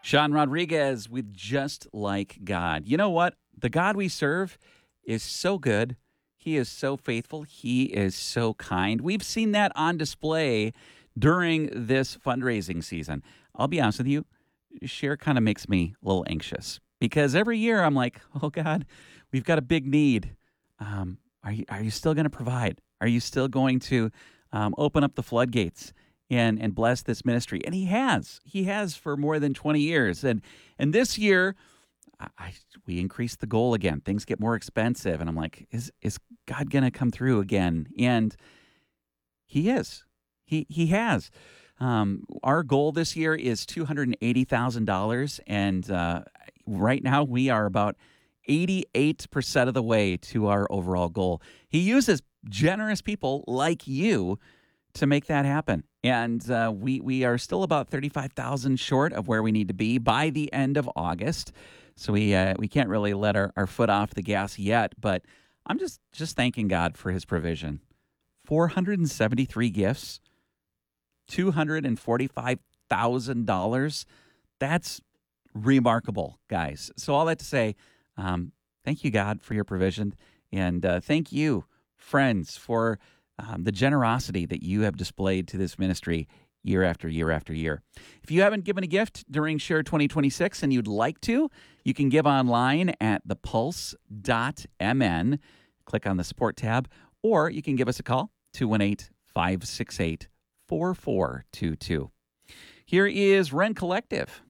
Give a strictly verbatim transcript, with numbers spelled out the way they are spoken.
Sean Rodriguez with Just Like God. You know what? The God we serve is so good. He is so faithful. He is so kind. We've seen that on display during this fundraising season. I'll be honest with you, share kind of makes me a little anxious because every year I'm like, oh God, we've got a big need. Um, are you, are you still going to provide? Are you still going to um, open up the floodgates and and bless this ministry? And he has. He has for more than twenty years. And and this year, I, I we increased the goal again. Things get more expensive. And I'm like, is is God going to come through again? And he is. He he has. Um, our goal this year is two hundred eighty thousand dollars. And uh, right now we are about eighty-eight percent of the way to our overall goal. He uses generous people like you to make that happen. And uh, we we are still about thirty-five thousand short of where we need to be by the end of August. So we uh, we can't really let our, our foot off the gas yet. But I'm just, just thanking God for his provision. four hundred seventy-three gifts, two hundred forty-five thousand dollars. That's remarkable, guys. So all that to say, um, thank you, God, for your provision. And uh, thank you, friends, for Um, the generosity that you have displayed to this ministry year after year after year. If you haven't given a gift during Share twenty twenty-six and you'd like to, you can give online at the pulse dot m n. Click on the support tab, or you can give us a call, two one eight, five six eight, four four two two. Here is Rent Collective